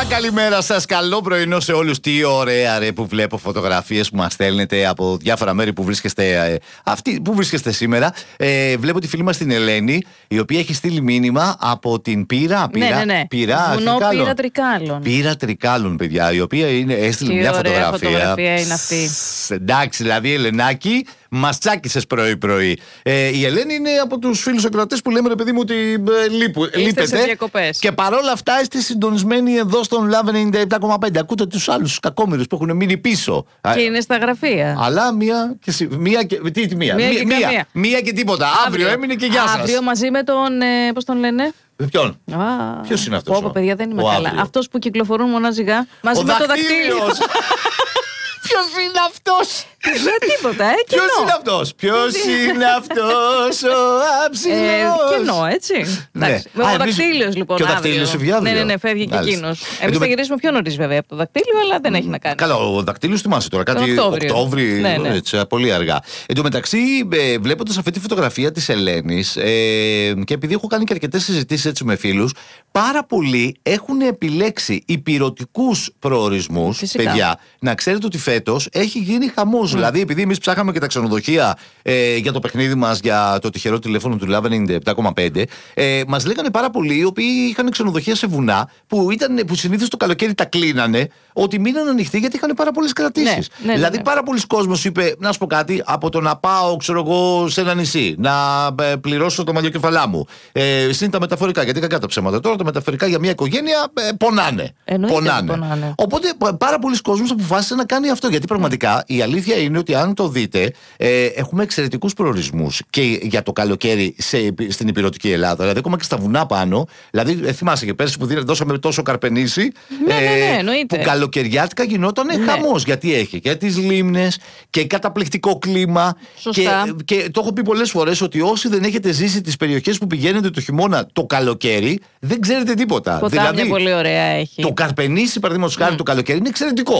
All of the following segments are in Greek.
Καλημέρα σας, καλό πρωινό σε όλους. Τι ωραία ρε που βλέπω φωτογραφίες που μας στέλνετε από διάφορα μέρη που βρίσκεστε, που βρίσκεστε σήμερα. Βλέπω τη φίλη μας την Ελένη, η οποία έχει στείλει μήνυμα από την Πύρα. Ναι. Βουνό Πύρα Τρικάλων. Πύρα Τρικάλων, παιδιά, η οποία έστειλε μια φωτογραφία είναι αυτή. Εντάξει, δηλαδή Ελενάκη, μας τσάκισες πρωί-πρωί. Η Ελένη είναι από τους φίλους ακροατές που λέμε ρε παιδί μου ότι λείπετε. Και παρόλα αυτά είστε συντονισμένοι εδώ στον Love 97,5. Ακούτε τους άλλους κακόμοιρους που έχουν μείνει πίσω. Και είναι στα γραφεία. Αλλά μία και τίποτα. Αύριο έμεινε και γεια σας. Αύριο μαζί με τον. Πώς τον λένε? Ποιον? Ποιος είναι αυτός? Παιδιά, δεν είμαι καλά. Αυτός που κυκλοφορούν μονάζιγα μαζί με το δακτύλιο. Ποιος είναι αυτός? Τίποτα, Ποιος είναι αυτός? Ποιος είναι αυτός ο άψιλος? Κενό, έτσι. Ο δακτύλιος λοιπόν. Και ο δακτύλιος φεύγει αύριο. Ναι, φεύγει και εκείνος. Εμείς θα γυρίσουμε πιο νωρίς βέβαια από το δακτύλιο, αλλά δεν έχει να κάνει. Καλά, ο δακτύλιος θυμάσαι τώρα, κάτι Οκτώβρη, πολύ αργά. Εν τω μεταξύ, βλέποντας αυτή τη φωτογραφία της Ελένης, και επειδή έχω κάνει και αρκετές συζητήσεις έτσι με φίλους, πάρα πολλοί έχουν επιλέξει υπηρωτικούς προορισμούς, παιδιά. Να ξέρετε ότι φέτος έχει γίνει χαμός. Δηλαδή, επειδή εμείς ψάχαμε και τα ξενοδοχεία για το παιχνίδι μας, για το τυχερό τηλέφωνο του Love 97,5, μας λέγανε πάρα πολλοί οι οποίοι είχαν ξενοδοχεία σε βουνά που συνήθως το καλοκαίρι τα κλείνανε, ότι μείναν ανοιχτοί γιατί είχαν πάρα πολλές κρατήσεις. Δηλαδή, πάρα πολλοί κόσμος είπε, να σου πω κάτι, από το να πάω, ξέρω εγώ, σε ένα νησί, να πληρώσω το μαλλιοκεφαλά μου. Συν τα μεταφορικά, γιατί κακά τα ψέματα. Τώρα τα μεταφορικά για μια οικογένεια πονάνε. Οπότε πάρα πολλοί κόσμος αποφάσισαν να κάνει αυτό. Γιατί πραγματικά η αλήθεια είναι ότι αν το δείτε, έχουμε εξαιρετικούς προορισμούς και για το καλοκαίρι στην υπηρετική Ελλάδα. Δηλαδή, ακόμα και στα βουνά πάνω. Δηλαδή, θυμάσαι και πέρσι που δώσαμε τόσο Καρπενήσι. Που καλοκαιριάτικα γινόταν χαμός. Γιατί έχει και τις λίμνες και καταπληκτικό κλίμα. Και το έχω πει πολλές φορές ότι όσοι δεν έχετε ζήσει τις περιοχές που πηγαίνετε το χειμώνα το καλοκαίρι, δεν ξέρετε τίποτα. Δηλαδή, πολύ ωραία έχει. Το Καρπενήσι, παραδείγματος χάρη, το καλοκαίρι είναι εξαιρετικό.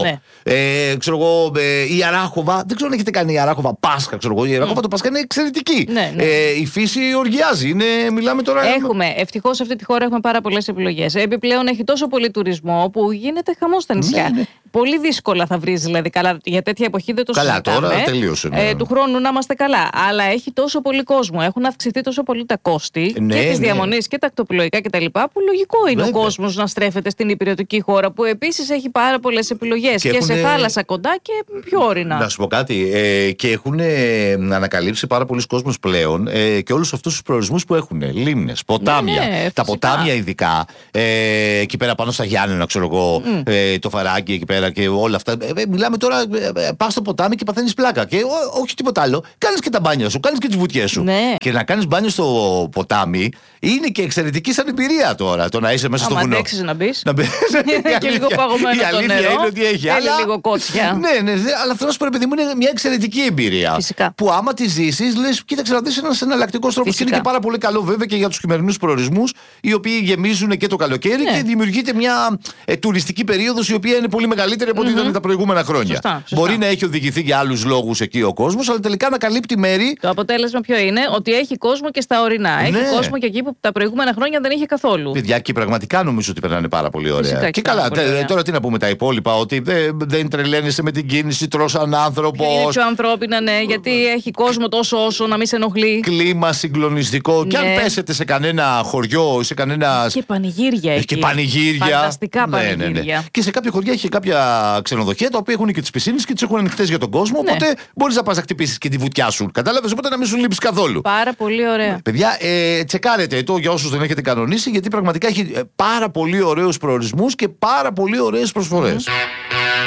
Ξέρω εγώ, η Αράχοβα, δεν ξέρω αν έχετε κάνει η Αράχοβα Πάσχα, ξέρω εγώ. Η Αράχοβα το Πάσχα είναι εξαιρετική. Η φύση οργιάζει. Μιλάμε τώρα. Ευτυχώς σε αυτή τη χώρα έχουμε πάρα πολλές επιλογές. Επιπλέον έχει τόσο πολύ τουρισμό που γίνεται χαμός στα νησιά. Πολύ δύσκολα θα βρεις δηλαδή καλά. Για τέτοια εποχή δεν το συζητάμε. Καλά, τώρα τελείωσε. Του χρόνου να είμαστε καλά. Αλλά έχει τόσο πολύ κόσμο. Έχουν αυξηθεί τόσο πολύ τα κόστη και της διαμονής και τα ακτοπλοϊκά κτλ. Που λογικό είναι ο κόσμος να στρέφεται στην υπηρετική χώρα που επίσης έχει πάρα πολλές επιλογές. Και σε θάλασσα κοντά και πιο όρεινα. Να σου πω κάτι. Και έχουν ανακαλύψει πάρα πολλοί κόσμος πλέον και όλους αυτούς τους προορισμούς που έχουν. Λίμνες, ποτάμια. Τα ποτάμια ειδικά. Εκεί πέρα πάνω στα Γιάννενα, ξέρω εγώ, το Φαράγγι εκεί πέρα και όλα αυτά. Μιλάμε τώρα, πας στο ποτάμι και παθαίνεις πλάκα. Και όχι τίποτα άλλο. Κάνεις και τα μπάνια σου, κάνεις και τις βουτιές σου. Και να κάνεις μπάνιο στο ποτάμι είναι και εξαιρετική σαν εμπειρία τώρα. Το να είσαι μέσα στο βουνό. Αν αντέξεις να μπεις. Και λίγο παγωμένο το νερό. Είναι ότι έχει. Λίγο κότσια. Ναι, αλλά θέλω να σου πω, παιδί μου, είναι μια εξαιρετική εμπειρία. Φυσικά. Που άμα τη ζήσεις, λες, κοίταξε να δεις ένας εναλλακτικός τρόπος. Και είναι και πάρα πολύ καλό, βέβαια, και για τους χειμερινούς προορισμούς, οι οποίοι γεμίζουν και το καλοκαίρι και δημιουργείται μια τουριστική περίοδος η οποία είναι πολύ μεγαλύτερη από ό,τι ήταν τα προηγούμενα χρόνια. Σωστά. Μπορεί να έχει οδηγηθεί για άλλους λόγους εκεί ο κόσμος, αλλά τελικά να καλύπτει μέρη. Το αποτέλεσμα ποιο είναι? Ότι έχει κόσμο και στα ορεινά. Έχει κόσμο και εκεί που τα προηγούμενα χρόνια δεν είχε καθόλου. Παιδιά, και πραγματικά νομίζω ότι περνάνε πάρα πολύ ωραία. Και καλά, τώρα τι να πούμε τα υπόλοιπα, ότι δεν τρελαίνεσαι με την κίνηση, τρως ανάνθρωπο. Είναι πιο ανθρώπινα, ναι, γιατί έχει κόσμο τόσο όσο να μην σε ενοχλεί. Κλίμα συγκλονιστικό. Και αν πέσετε σε κανένα χωριό ή σε κανένα. Και πανηγύρια εκεί. Και πανηγύρια. Φανταστικά πανηγύρια. Και σε κάποια χωριά έχει κάποια ξενοδοχεία τα οποία έχουν και τις πισίνες και τις έχουν ανοιχτές για τον κόσμο. Οπότε μπορείς να πας να χτυπήσεις και τη βουτιά σου. Κατάλαβες, οπότε να μην σου λείψει καθόλου. Πάρα πολύ ωραία. Παιδιά, τσεκάρετε το για όσους δεν έχετε κανονίσει, γιατί πραγματικά έχει πάρα πολύ ωραίους προορισμούς και πάρα πολύ ωραίες προσφορές.